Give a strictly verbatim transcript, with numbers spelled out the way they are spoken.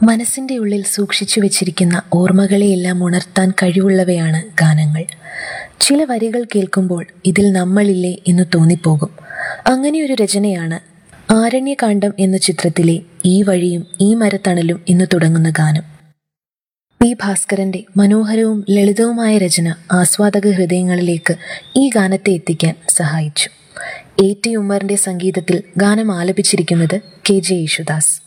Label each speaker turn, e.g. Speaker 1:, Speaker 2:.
Speaker 1: മനസ്സിൻ്റെ ഉള്ളിൽ സൂക്ഷിച്ചു വെച്ചിരിക്കുന്ന ഓർമ്മകളെയെല്ലാം ഉണർത്താൻ കഴിവുള്ളവയാണ് ഗാനങ്ങൾ. ചില വരികൾ കേൾക്കുമ്പോൾ ഇതിൽ നമ്മളില്ലേ എന്ന് തോന്നിപ്പോകും. അങ്ങനെയൊരു രചനയാണ് ആരണ്യകാന്ഡം എന്ന ചിത്രത്തിലെ ഈ വഴിയും ഈ മരത്തണലും എന്ന് തുടങ്ങുന്ന ഗാനം. പി ഭാസ്കരന്റെ മനോഹരവും ലളിതവുമായ രചന ആസ്വാദക ഹൃദയങ്ങളിലേക്ക് ഈ ഗാനത്തെ എത്തിക്കാൻ സഹായിച്ചു. എ ടി ഉമ്മറിന്റെ സംഗീതത്തിൽ ഗാനം ആലപിച്ചിരിക്കുന്നത് കെ ജെ യേശുദാസ്.